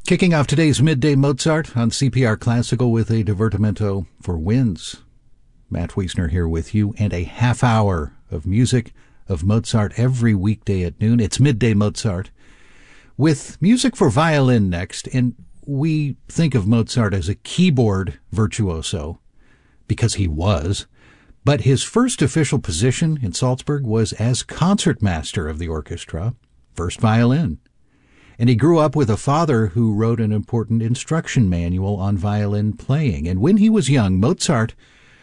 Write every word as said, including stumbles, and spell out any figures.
Kicking off today's Midday Mozart on C P R Classical with a divertimento for winds. Matt Wiesner here with you, and a half hour of music of Mozart every weekday at noon. It's Midday Mozart with music for violin next, and we think of Mozart as a keyboard virtuoso because he was, but his first official position in Salzburg was as concertmaster of the orchestra, first violin. And he grew up with a father who wrote an important instruction manual on violin playing. And when he was young, Mozart